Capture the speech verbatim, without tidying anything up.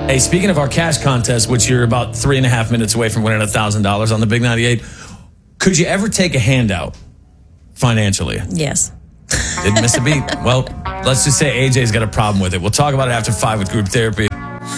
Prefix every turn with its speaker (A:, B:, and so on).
A: Hey, speaking of our cash contest, which you're about three and a half minutes away from winning one thousand dollars on the Big ninety-eight, could you ever take a handout financially?
B: Yes.
A: Didn't miss a beat. Well, let's just say A J's got a problem with it. We'll talk about it after five with Group Therapy.